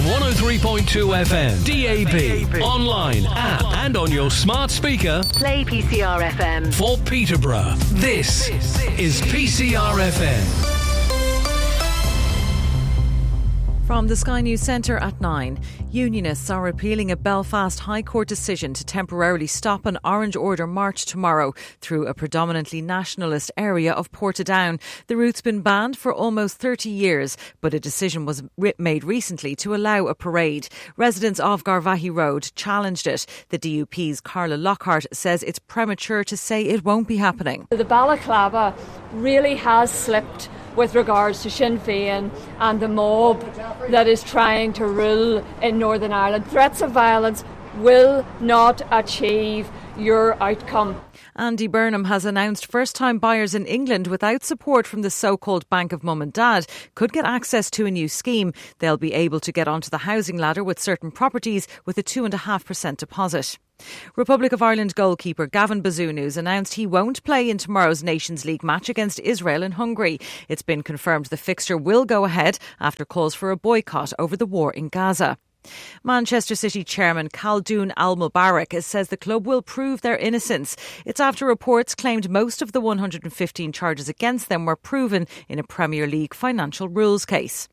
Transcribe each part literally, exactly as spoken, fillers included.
one oh three point two F M, D A B, online, app, and on your smart speaker. Play P C R F M. For Peterborough, this is P C R F M. From the Sky News Centre at nine, unionists are appealing a Belfast High Court decision to temporarily stop an Orange Order march tomorrow through a predominantly nationalist area of Portadown. The route's been banned for almost thirty years, but a decision was made recently to allow a parade. Residents of Garvaghey Road challenged it. The D U P's Carla Lockhart says it's premature to say it won't be happening. The balaclava really has slipped with regards to Sinn Féin and the mob that is trying to rule in Northern Ireland. Threats of violence will not achieve your outcome. Andy Burnham has announced first-time buyers in England without support from the so-called Bank of Mum and Dad could get access to a new scheme. They'll be able to get onto the housing ladder with certain properties with a two point five percent deposit. Republic of Ireland goalkeeper Gavin Bazunu announced he won't play in tomorrow's Nations League match against Israel and Hungary. It's been confirmed the fixture will go ahead after calls for a boycott over the war in Gaza. Manchester City chairman Khaldoon Al-Mubarak says the club will prove their innocence. It's after reports claimed most of the one hundred fifteen charges against them were proven in a Premier League financial rules case.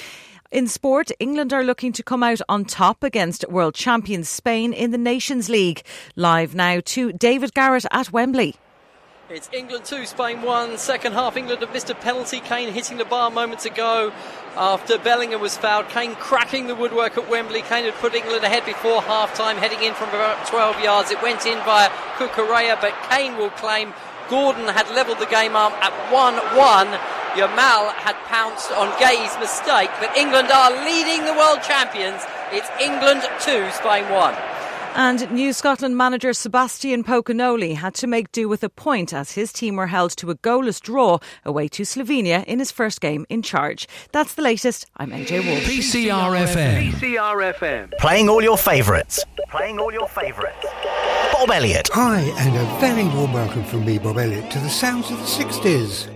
In sport, England are looking to come out on top against world champions Spain in the Nations League. Live now to David Garrett at Wembley. It's England two, Spain one. Second half, England have missed a penalty. Kane hitting the bar moments ago after Bellingham was fouled. Kane cracking the woodwork at Wembley. Kane had put England ahead before half-time, heading in from about twelve yards. It went in via Cucurella, but Kane will claim Gordon had levelled the game up at one one. Yamal had pounced on Gay's mistake, but England are leading the world champions. It's England two, Spain one. And New Scotland manager Sebastian Pocanoli had to make do with a point as his team were held to a goalless draw away to Slovenia in his first game in charge. That's the latest. I'm A J Wolf. P C R F M. P C R F M. Playing all your favourites. Playing all your favourites. Bob Elliott. Hi, and a very warm welcome from me, Bob Elliott, to the sounds of the sixties.